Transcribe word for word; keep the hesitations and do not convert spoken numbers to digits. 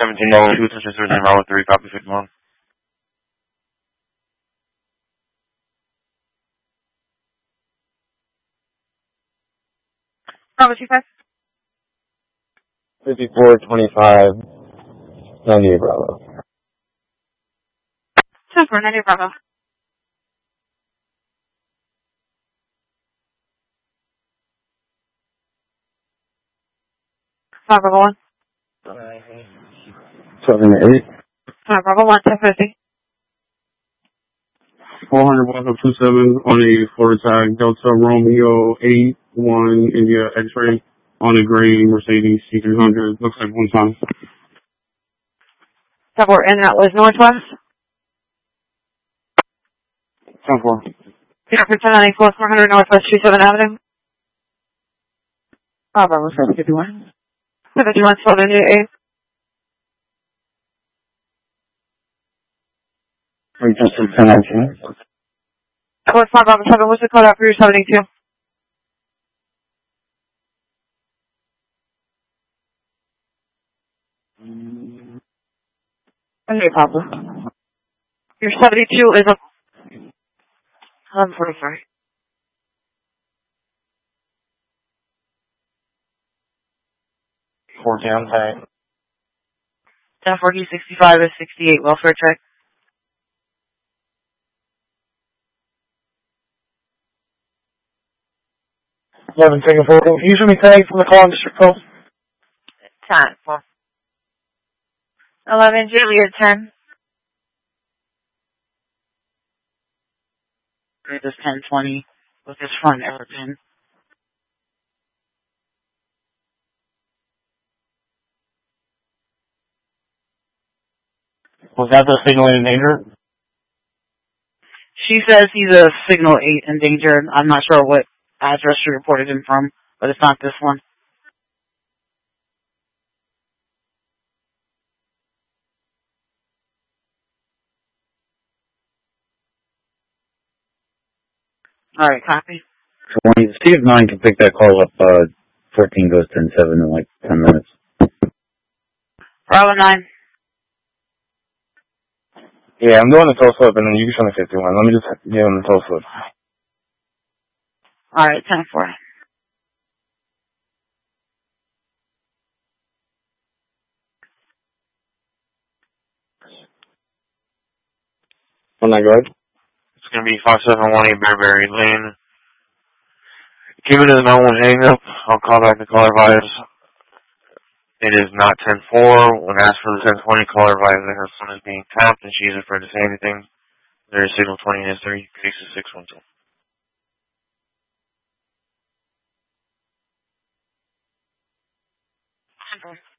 seventeen dollars two, touches Thursday, Bravo three, copy fifty-one. Bravo two five. fifty-four twenty-five, ninety-eight Bravo. ten four, ninety-eight Bravo. five Bravo one. seven eight. five Bravo one, ten fifty. four hundred Bravo two seven on a Florida tag, Delta Romeo eight one India X-ray on a gray Mercedes C three hundred. Looks like one time. ten four, and that was Northwest. ten four. Peter for ten ninety-four, four hundred Northwest two seventh Avenue. five Bravo seven fifty-one. seven fifty-one, twelve ninety-eight. We just did ten nineteen. Code five Bravo seven, what's the code out for your seventy-two? Okay, Papa. Your seventy-two is a eleven forty-five. fourteen on tag. ten forty sixty-five is sixty-eight, welfare check. eleven taking forward. Can you show me tag from the call on district code? ten four. eleven Juliet ten. It is ten twenty with his front Everton. Was that the signal in danger? She says he's a signal eight in danger. I'm not sure what address she reported him from, but it's not this one. Alright, copy. So when you see if nine can pick that call up, uh, fourteen goes ten seven in like ten minutes. Bravo nine. Yeah, I'm doing the toll slip and then you can show me fifty-one. Let me just give him the toll slip. Alright, ten four. When I go ahead? It's going to be five seven one eight Bearberry Lane. Give it to the nine one hang up. I'll call back the caller advise. It is not ten four. When asked for the ten twenty, caller advise that her phone is being tapped and she is afraid to say anything. There is signal twenty is three, cases six one two. ten four.